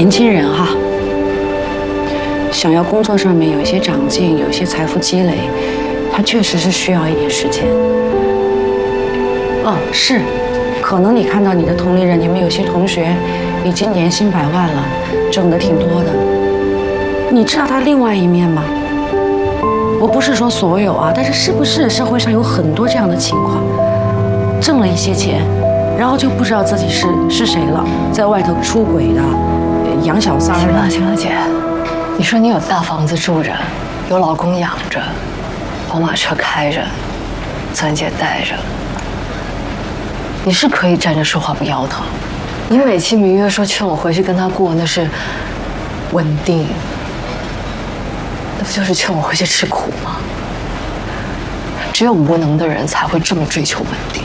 年轻人哈，想要工作上面有一些长进，有一些财富积累，他确实是需要一点时间。是，可能你看到你的同龄人，你们有些同学已经年薪100万了，挣得挺多的。你知道他另外一面吗？我不是说所有啊，但是是不是社会上有很多这样的情况，挣了一些钱，然后就不知道自己是谁了，在外头出轨的，养小三儿。 行了行了，姐，你说你有大房子住着，有老公养着，宝马车开着，钻戒戴着，你是可以站着说话不腰疼。你美其名曰说劝我回去跟他过，那是稳定，那不就是劝我回去吃苦吗？只有无能的人才会这么追求稳定。